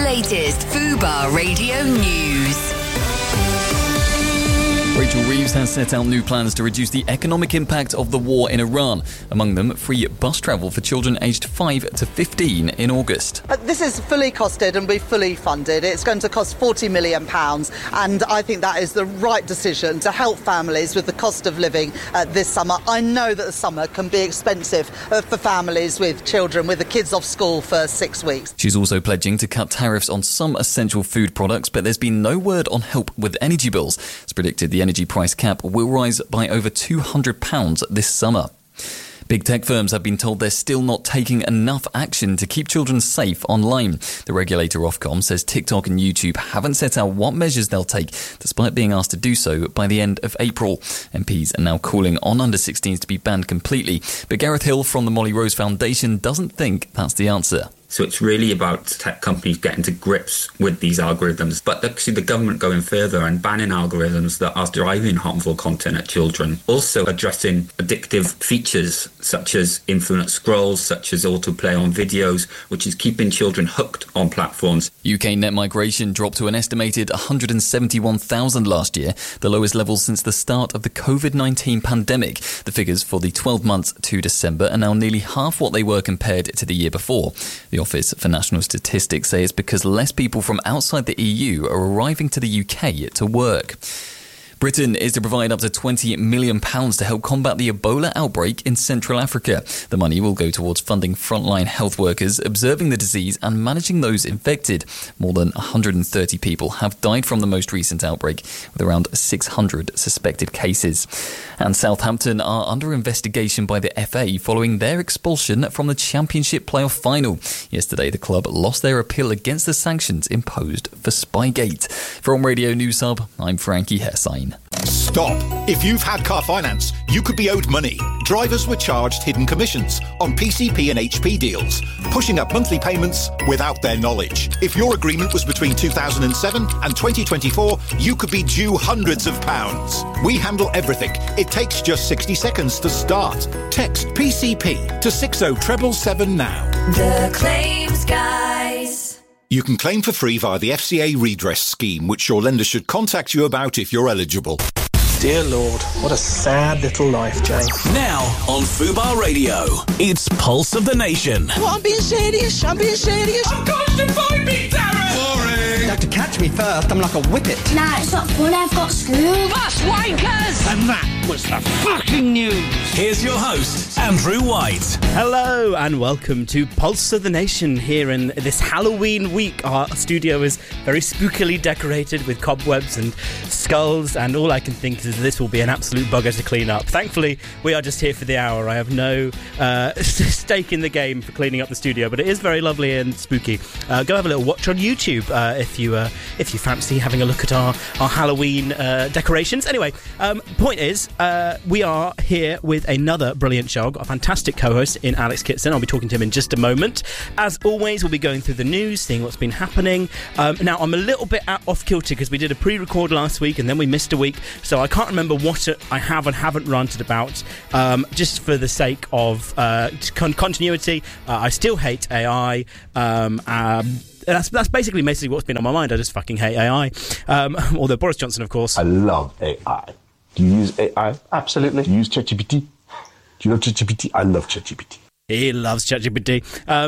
latest Fubar Radio News. Rachel Reeves has set out new plans to reduce the economic impact of the war in Iran. Among them, free bus travel for children aged 5 to 15 in August. This is fully costed and be fully funded. It's going to cost £40 million, and I think that is the right decision to help families with the cost of living this summer. I know that the summer can be expensive for families with children, with the kids off school for 6 weeks. She's also pledging to cut tariffs on some essential food products, but there's been no word on help with energy bills. It's predicted the energy price cap will rise by over £200 this summer. Big tech firms have been told they're still not taking enough action to keep children safe online. The regulator Ofcom says TikTok and YouTube haven't set out what measures they'll take, despite being asked to do so by the end of April. MPs are now calling on under-16s to be banned completely, but Gareth Hill from the Molly Rose Foundation doesn't think that's the answer. So it's really about tech companies getting to grips with these algorithms. But actually the government going further and banning algorithms that are driving harmful content at children. Also addressing addictive features such as infinite scrolls, such as autoplay on videos, which is keeping children hooked on platforms. UK net migration dropped to an estimated 171,000 last year, the lowest level since the start of the COVID-19 pandemic. The figures for the 12 months to December are now nearly half what they were compared to the year before. The Office for National Statistics say it's because less people from outside the EU are arriving to the UK to work. Britain is to provide up to £20 million to help combat the Ebola outbreak in Central Africa. The money will go towards funding frontline health workers, observing the disease and managing those infected. More than 130 people have died from the most recent outbreak, with around 600 suspected cases. And Southampton are under investigation by the FA following their expulsion from the Championship playoff final. Yesterday, the club lost their appeal against the sanctions imposed for Spygate. From Radio News Hub, I'm Frankie Hessine. Stop. If you've had car finance, you could be owed money. Drivers were charged hidden commissions on PCP and HP deals, pushing up monthly payments without their knowledge. If your agreement was between 2007 and 2024, you could be due hundreds of pounds. We handle everything. It takes just 60 seconds to start. Text PCP to 60777 now. The Claims Guys. You can claim for free via the FCA redress scheme, which your lender should contact you about if you're eligible. Dear Lord, what a sad little life, Jane. Now on Fubar Radio, it's Pulse of the Nation. Well, I'm being serious. Of course, invite me, Darren! Boring! You have to catch me first. I'm like a whippet. Nah, it's not fun. I've got school. Bus wankers! And that was the fucking news. Here's your host, Andrew White. Hello and welcome to Pulse of the Nation here in this Halloween week. Our studio is very spookily decorated with cobwebs and skulls, and all I can think is this will be an absolute bugger to clean up. Thankfully, we are just here for the hour. I have no stake in the game for cleaning up the studio, but it is very lovely and spooky. Go have a little watch on YouTube if you fancy having a look at our Halloween decorations. Anyway, point is, we are here with another brilliant show. I've got a fantastic co-host in Alex Kitson. I'll be talking to him in just a moment. As always, we'll be going through the news, seeing what's been happening. Now, I'm a little bit off kilter because we did a pre-record last week and then we missed a week, so I can't remember what I have and haven't ranted about. Just for the sake of continuity, I still hate AI. That's basically what's been on my mind. I just fucking hate AI. Although Boris Johnson, of course. I love AI. Do you use AI? Absolutely. Do you use ChatGPT? Do you love ChatGPT? I love ChatGPT. He loves ChatGPT.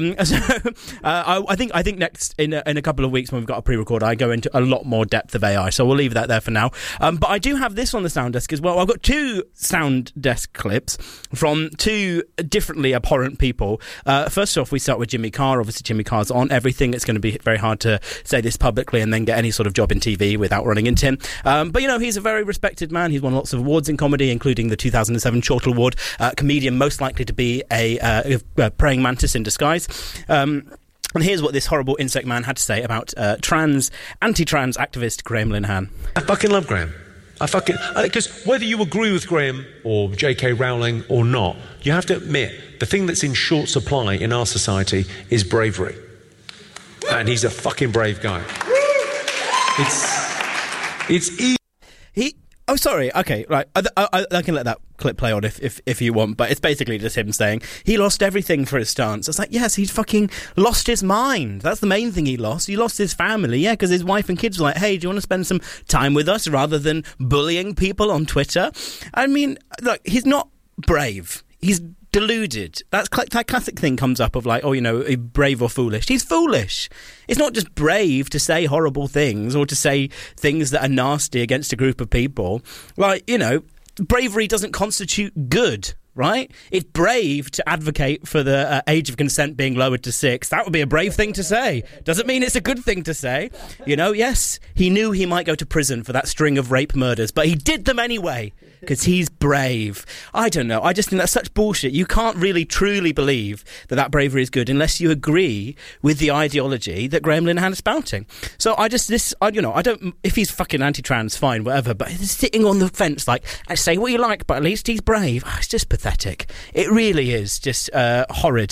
I think next in a couple of weeks when we've got a pre-record, I go into a lot more depth of AI. So we'll leave that there for now. But I do have this on the sound desk as well. I've got two sound desk clips from two differently abhorrent people. First off, we start with Jimmy Carr. Obviously, Jimmy Carr's on everything. It's going to be very hard to say this publicly and then get any sort of job in TV without running into him. But you know, he's a very respected man. He's won lots of awards in comedy, including the 2007 Chortle Award. Comedian most likely to be a praying mantis in disguise. And here's what this horrible insect man had to say about anti-trans activist Graham Linehan. I fucking love Graham. Because whether you agree with Graham or J.K. Rowling or not, you have to admit the thing that's in short supply in our society is bravery. And he's a fucking brave guy. It's easy. Oh, sorry. Okay, right. I can let that clip play on if you want, but it's basically just him saying he lost everything for his stance. It's like, yes, he's fucking lost his mind. That's the main thing he lost. He lost his family, yeah, because his wife and kids were like, hey, do you want to spend some time with us rather than bullying people on Twitter? I mean, look, he's not brave. He's deluded. That classic thing comes up of like, oh, you know, brave or foolish. He's foolish. It's not just brave to say horrible things or to say things that are nasty against a group of people. Like, you know, bravery doesn't constitute good, right? It's brave to advocate for the age of consent being lowered to 6. That would be a brave thing to say. Doesn't mean it's a good thing to say. You know, yes, he knew he might go to prison for that string of rape murders, but he did them anyway because he's brave. I don't know. I just think that's such bullshit. You can't really truly believe that bravery is good unless you agree with the ideology that Graham Linehan is spouting. So I don't, if he's fucking anti-trans, fine, whatever, but he's sitting on the fence like, I say what you like, but at least he's brave. It's just pathetic. It really is just horrid.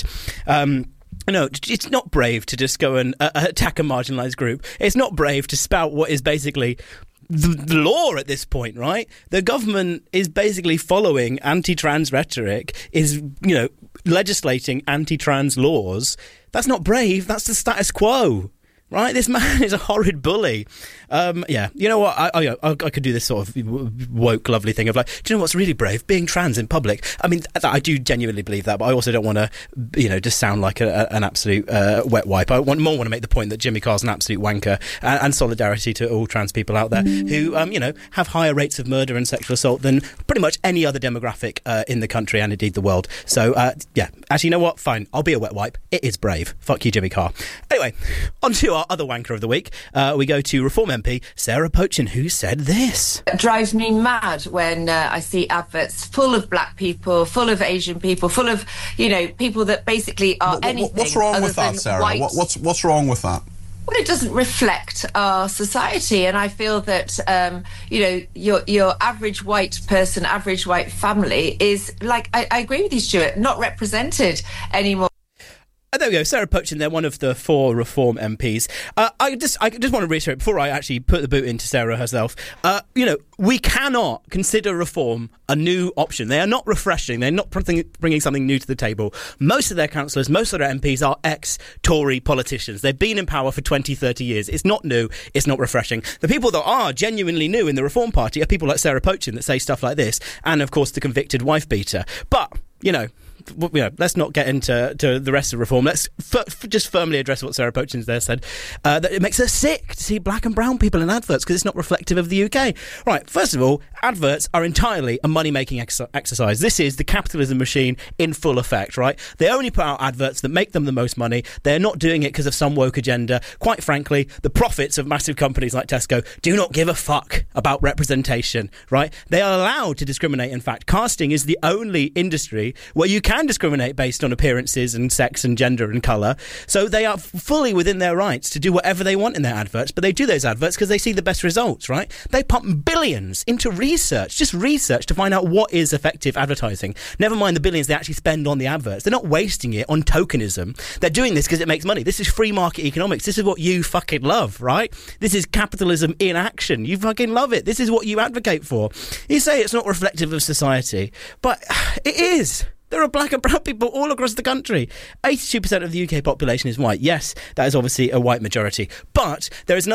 No, it's not brave to just go and attack a marginalised group. It's not brave to spout what is basically the law at this point, right? The government is basically following anti-trans rhetoric, is, you know, legislating anti-trans laws. That's not brave, that's the status quo. Right, this man is a horrid bully. Yeah, you know what? I could do this sort of woke, lovely thing of like, do you know what's really brave? Being trans in public. I mean, I do genuinely believe that, but I also don't want to, you know, just sound like an absolute wet wipe. I want to make the point that Jimmy Carr's an absolute wanker, and solidarity to all trans people out there who, you know, have higher rates of murder and sexual assault than pretty much any other demographic in the country and indeed the world. So, yeah, actually, you know what? Fine, I'll be a wet wipe. It is brave. Fuck you, Jimmy Carr. Anyway, on to our other wanker of the week. We go to Reform MP Sarah Pochin, who said this. It drives me mad when I see adverts full of black people, full of Asian people, full of, you know, people that basically are anything. What's wrong with that, Sarah? What's wrong with that? Well, it doesn't reflect our society, and I feel that you know, your average white person, average white family is, like, I agree with you, Stuart, not represented anymore. There we go, Sarah Pochin there, one of the 4 Reform MPs. I just want to reiterate, before I actually put the boot into Sarah herself, you know, we cannot consider Reform a new option. They are not refreshing. They're not bringing something new to the table. Most of their councillors, most of their MPs are ex-Tory politicians. They've been in power for 20, 30 years. It's not new. It's not refreshing. The people that are genuinely new in the Reform Party are people like Sarah Pochin that say stuff like this, and, of course, the convicted wife beater. But, you know, let's not get into the rest of Reform. Let's just firmly address what Sarah Pochin there said, that it makes her sick to see black and brown people in adverts because it's not reflective of the UK. Right, first of all, adverts are entirely a money-making exercise. This is the capitalism machine in full effect, right? They only put out adverts that make them the most money. They're not doing it because of some woke agenda. Quite frankly, the profits of massive companies like Tesco do not give a fuck about representation, right? They are allowed to discriminate. In fact, casting is the only industry where you can discriminate based on appearances and sex and gender and colour. So they are fully within their rights to do whatever they want in their adverts, but they do those adverts because they see the best results, right? They pump billions into research, just research to find out what is effective advertising. Never mind the billions they actually spend on the adverts. They're not wasting it on tokenism. They're doing this because it makes money. This is free market economics. This is what you fucking love, right? This is capitalism in action. You fucking love it. This is what you advocate for. You say it's not reflective of society, but it is. There are black and brown people all across the country. 82% of the UK population is white. Yes, that is obviously a white majority. But there is another